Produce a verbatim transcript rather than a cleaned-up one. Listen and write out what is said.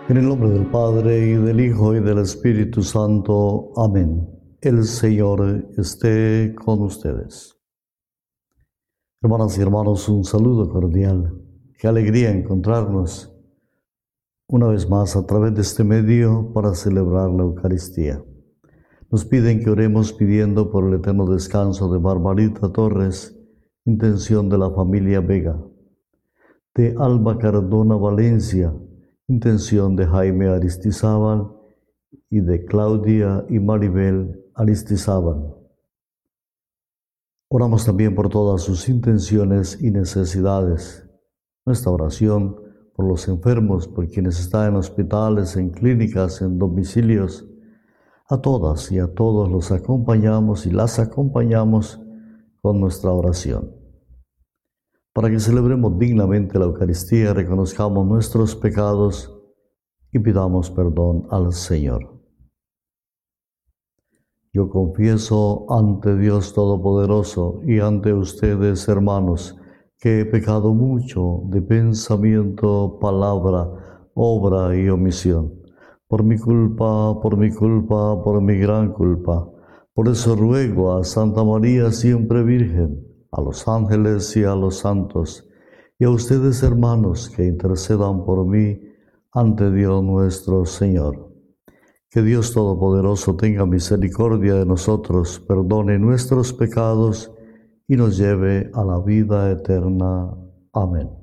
En el nombre del Padre, y del Hijo, y del Espíritu Santo. Amén. El Señor esté con ustedes. Hermanas y hermanos, un saludo cordial. Qué alegría encontrarnos una vez más a través de este medio para celebrar la Eucaristía. Nos piden que oremos pidiendo por el eterno descanso de Barbarita Torres, intención de la familia Vega, de Alba Cardona Valencia, intención de Jaime Aristizábal, y de Claudia y Maribel Aristizábal. Oramos también por todas sus intenciones y necesidades. Nuestra oración por los enfermos, por quienes están en hospitales, en clínicas, en domicilios. A todas y a todos los acompañamos y las acompañamos con nuestra oración. Para que celebremos dignamente la Eucaristía, reconozcamos nuestros pecados y pidamos perdón al Señor. Yo confieso ante Dios Todopoderoso y ante ustedes, hermanos, que he pecado mucho de pensamiento, palabra, obra y omisión. Por mi culpa, por mi culpa, por mi gran culpa. Por eso ruego a Santa María siempre Virgen, a los ángeles y a los santos, y a ustedes, hermanos, que intercedan por mí ante Dios nuestro Señor. Que Dios Todopoderoso tenga misericordia de nosotros, perdone nuestros pecados y nos lleve a la vida eterna. Amén.